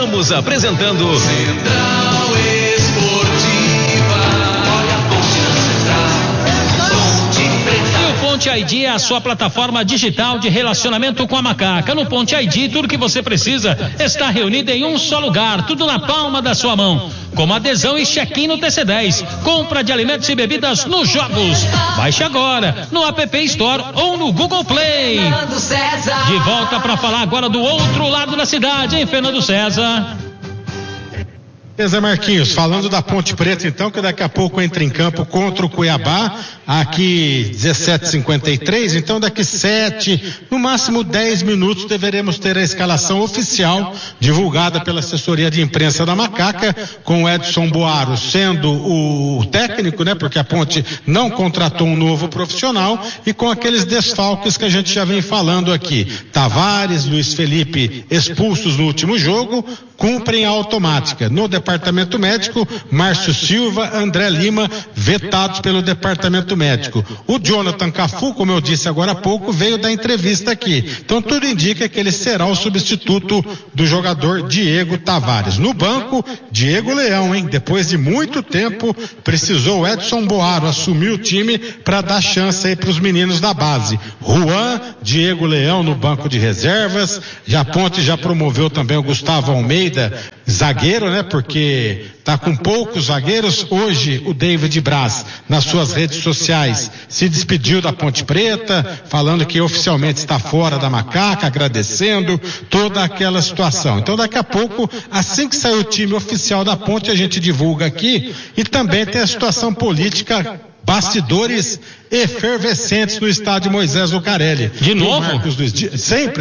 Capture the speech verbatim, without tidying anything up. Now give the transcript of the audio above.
Estamos apresentando Central Esportiva. Olha a ponte na Central. Ponte Preta. E o Ponte I D é a sua plataforma digital de relacionamento com a Macaca. No Ponte I D, tudo que você precisa está reunido em um só lugar, tudo na palma da sua mão. Como adesão e check-in no T C dez, compra de alimentos e bebidas nos jogos. Baixe agora no App Store ou no Google Play. De volta para falar agora do outro lado da cidade, hein, Fernando César? Zé Marquinhos, falando da Ponte Preta então, que daqui a pouco entra em campo contra o Cuiabá, aqui dezessete e cinquenta e três, então daqui sete, no máximo dez minutos deveremos ter a escalação oficial divulgada pela assessoria de imprensa da Macaca, com o Edson Boaro sendo o técnico, né, porque a Ponte não contratou um novo profissional, e com aqueles desfalques que a gente já vem falando aqui. Tavares, Luiz Felipe expulsos no último jogo, cumprem a automática. No departamento médico, Márcio Silva, André Lima, vetados pelo departamento médico. O Jonathan Cafu, como eu disse agora há pouco, veio da entrevista aqui. Então tudo indica que ele será o substituto do jogador Diego Tavares. No banco, Diego Leão, hein? Depois de muito tempo, precisou o Edson Boaro assumir o time para dar chance aí para os meninos da base. Juan, Diego Leão no banco de reservas. Já Ponte já promoveu também o Gustavo Almeida, zagueiro, né? Porque tá com poucos zagueiros. Hoje o David Braz, nas suas redes sociais, se despediu da Ponte Preta, falando que oficialmente está fora da Macaca, agradecendo toda aquela situação. Então daqui a pouco, assim que sair o time oficial da Ponte, a gente divulga aqui. E também tem a situação política, bastidores efervescentes no estádio Moisés Lucarelli. De novo? Marcos Luiz, sempre